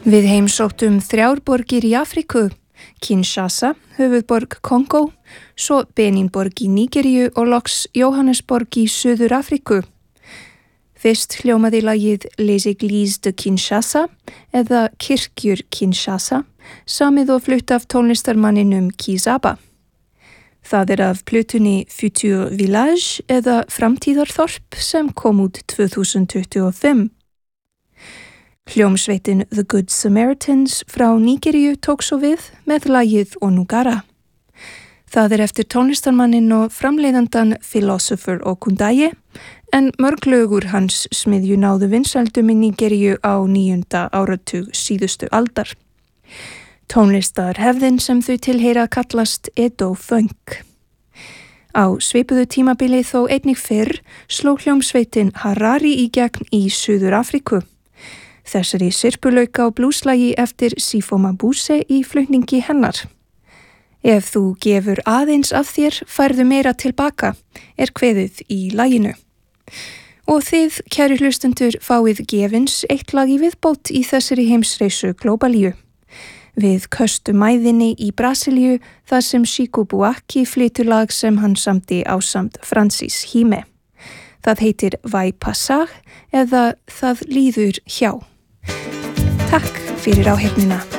Við heimsóttum 3 borgir í Afríku, Kinshasa, höfuðborg Kongo, svo Beninborg í Nígeríu og loks Jóhannesborg í Suður Afríku. Fyrst hljómaði lagið Les Églises de Kinshasa eða Kirkjur Kinshasa, samið og flutt af tónlistarmanninum Kizaba. Það af plötunni Futur Village eða Framtíðarþorp sem kom út 2025. Hljómsveitin The Good Samaritans frá Nígeríu tók svo við með lagið Onugara. Það eftir tónlistarmanninn og framleiðandan Philosopher Okundaye, en mörg lögur hans smiðju náðu vinsældum í Nígeríu á 9. áratug síðustu aldar. Tónlistarhefðin sem þau tilheyra kallast Edo Funk. Á svipuðu tímabili þó einnig fyrr sló hljómsveitin Harari í gegn í Suður Afríku. Þessari sirpulauka og blúslagi eftir Sifo Mabuse í flutningi hennar. Ef þú gefur aðeins af þér, færðu meira tilbaka, kveðið í laginu. Og þið, kæru hlustendur, fáið gefins eitt lag í viðbót í þessari heimsreisu Glóbalíu. Við köstum æðinni í Brasilíu þar sem Chico Buarque flytur lag sem hann samdi ásamt Francis Hime. Það heitir Vai Passar eða Það líður hjá. Takk fyrir áheyrnina.